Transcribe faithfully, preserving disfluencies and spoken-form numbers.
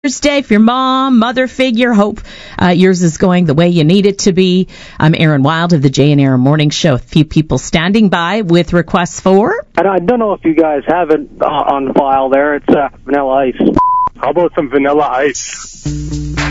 Day for your mom, mother figure. Hope uh, yours is going the way you need it to be. I'm Aaron Wild of the Jay and Aaron Morning Show. A few people standing by with requests for. I don't know if you guys have it on file there. It's uh, Vanilla Ice. How about some Vanilla Ice?